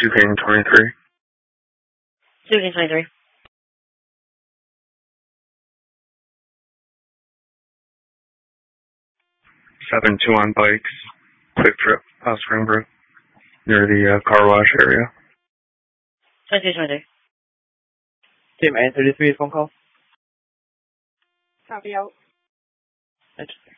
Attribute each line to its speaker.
Speaker 1: King 23.
Speaker 2: 23.
Speaker 1: 7-2 on bikes. Quick trip, Springbrook, near the car wash area.
Speaker 2: 22.
Speaker 3: Team A33 phone call.
Speaker 4: Copy out.
Speaker 3: Thanks.